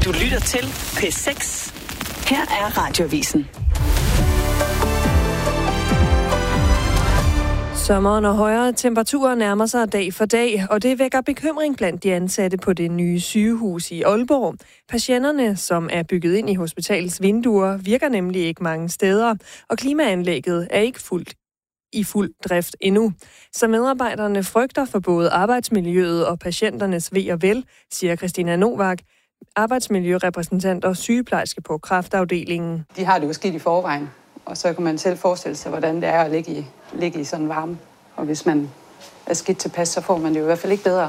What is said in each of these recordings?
Du lytter til P6. Her er Radioavisen. Sommeren og højere temperaturer nærmer sig dag for dag, og det vækker bekymring blandt de ansatte på det nye sygehus i Aalborg. Patienterne, som er bygget ind i hospitalets vinduer, virker nemlig ikke mange steder, og klimaanlægget er ikke i fuld drift endnu. Så medarbejderne frygter for både arbejdsmiljøet og patienternes ve og vel, siger Christina Novak, arbejdsmiljørepræsentant og sygeplejerske på kræftafdelingen. De har det jo skidt i forvejen, og så kan man selv forestille sig, hvordan det er at ligge i sådan varme. Og hvis man er skidt tilpas, så får man det jo i hvert fald ikke bedre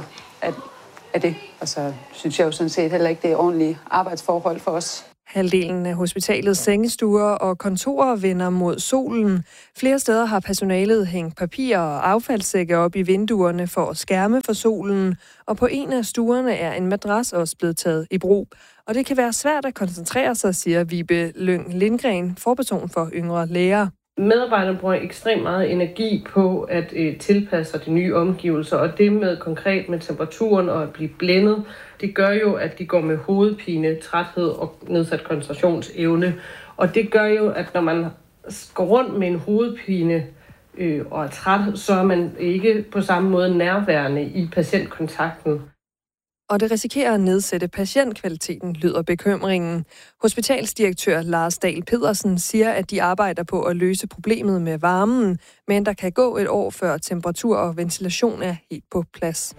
af det. Og så synes jeg jo sådan set heller ikke, det er ordentlige arbejdsforhold for os. Halvdelen af hospitalets sengestuer og kontorer vender mod solen. Flere steder har personalet hængt papir og affaldssække op i vinduerne for at skærme for solen, og på en af stuerne er en madras også blevet taget i brug. Og det kan være svært at koncentrere sig, siger Vibe Lyng Lindgren, forperson for yngre læger. Medarbejderne bruger ekstremt meget energi på at tilpasse sig de nye omgivelser, og det med konkret med temperaturen og at blive blændet, det gør jo, at de går med hovedpine, træthed og nedsat koncentrationsevne. Og det gør jo, at når man går rundt med en hovedpine og er træt, så er man ikke på samme måde nærværende i patientkontakten. Og det risikerer at nedsætte patientkvaliteten, lyder bekymringen. Hospitalsdirektør Lars Dahl Pedersen siger, at de arbejder på at løse problemet med varmen, men der kan gå et år før temperatur og ventilation er helt på plads.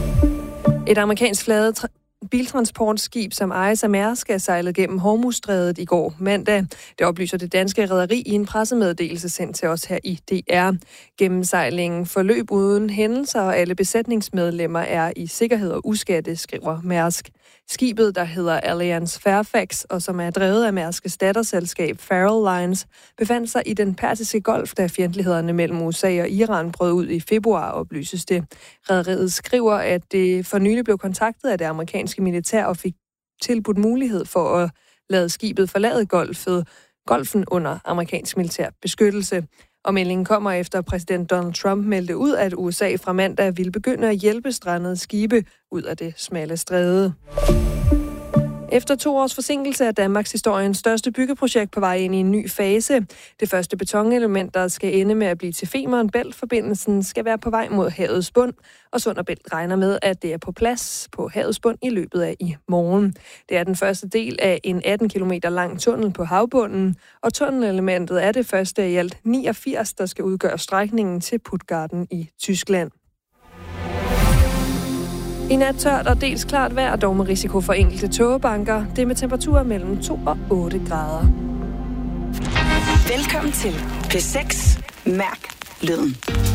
Et amerikansk flaget biltransportskib, som ejes af Mærsk, er sejlet gennem Hormuzstrædet i går mandag. Det oplyser det danske rederi i en pressemeddelelse sendt til os her i DR. Gennemsejlingen forløb uden hændelser, og alle besætningsmedlemmer er i sikkerhed og uskatte, skriver Mærsk. Skibet, der hedder Alliance Fairfax, og som er drevet af Mærskes datterselskab Faroe Lines, befandt sig i den Persiske Golf, da fjendtlighederne mellem USA og Iran brød ud i februar, oplyses det. Rederiet skriver, at det for nylig blev kontaktet af det amerikanske militær og fik tilbudt mulighed for at lade skibet forlade golfen under amerikansk militær beskyttelse. Og meldingen kommer efter, at præsident Donald Trump meldte ud, at USA fra mandag ville begynde at hjælpe strandede skibe ud af det smalle stræde. Efter 2 års forsinkelse er Danmarks historiens største byggeprojekt på vej ind i en ny fase. Det første betonelement, der skal ende med at blive til Femern Bælt-forbindelsen, skal være på vej mod havets bund, og Sund og Bælt regner med, at det er på plads på havets bund i løbet af i morgen. Det er den første del af en 18 km lang tunnel på havbunden, og tunnelelementet er det første af i alt 89, der skal udgøre strækningen til Puttgarden i Tyskland. I nat tørt og dels klart vejr, dog med risiko for enkelte tågebanker. Det er med temperaturer mellem 2 og 8 grader. Velkommen til P6. Mærk lyden.